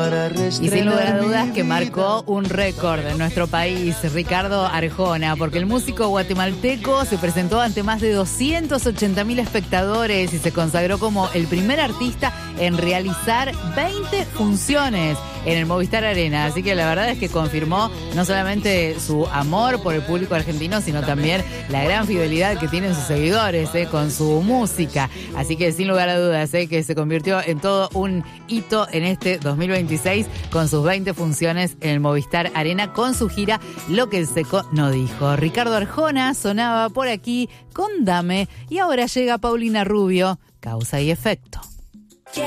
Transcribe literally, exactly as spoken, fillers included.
para restregar. Y sin lugar a dudas que marcó un récord en nuestro país, Ricardo Arjona, porque el músico guatemalteco se presentó ante más de doscientos ochenta mil espectadores y se consagró como el primer artista en realizar veinte funciones en el Movistar Arena. Así que la verdad es que confirmó no solamente su amor por el público argentino, sino también la gran fidelidad que tienen sus seguidores eh, con su música. Así que sin lugar a dudas eh, que se convirtió en todo un hito en este dos mil veintiséis con sus veinte funciones en el Movistar Arena con su gira Lo que el Seco no dijo. Ricardo Arjona sonaba por aquí con Dame y ahora llega Paulina Rubio, Causa y Efecto.